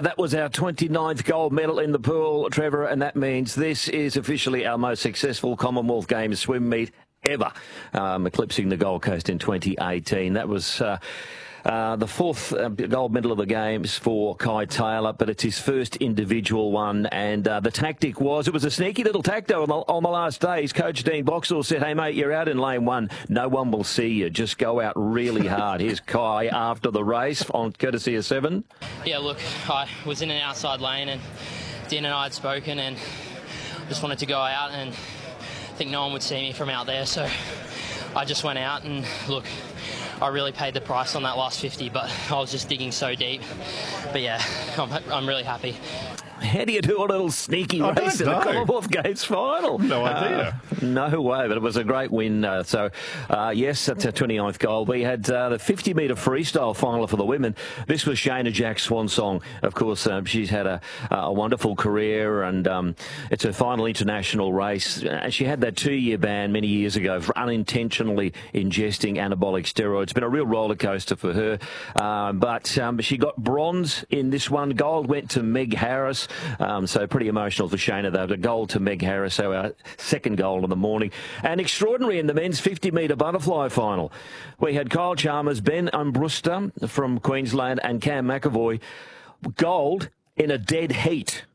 That was our 29th gold medal in the pool, Trevor, and that means this is officially our most successful Commonwealth Games swim meet ever, eclipsing the Gold Coast in 2018. That was the fourth gold medal of the Games for Kai Taylor, but it's his first individual one. And the tactic was, it was a sneaky little tactic on the last day. His coach, Dean Boxall, said, "Hey, mate, you're out in lane one. No one will see you. Just go out really hard." Here's Kai after the race on courtesy of Seven. Yeah, look, I was in an outside lane and Dean and I had spoken and just wanted to go out, and I think no one would see me from out there, so I just went out and look, I really paid the price on that last 50, but I was just digging so deep. But yeah, I'm really happy. How do you do a little sneaky race in the Commonwealth Games final? No idea. No way, but it was a great win. Yes, that's our 29th gold. We had the 50-metre freestyle final for the women. This was Shayna Jack's swan song. Of course, she's had a wonderful career, and it's her final international race. She had that 2-year ban many years ago for unintentionally ingesting anabolic steroids. It's been a real roller coaster for her, but she got bronze in this one. Gold went to Meg Harris. So pretty emotional for Shayna, though. The gold to Meg Harris, so our second goal of the morning. And extraordinary in the men's 50-metre butterfly final. We had Kyle Chalmers, Ben Umbruster from Queensland, and Cam McAvoy. Gold in a dead heat.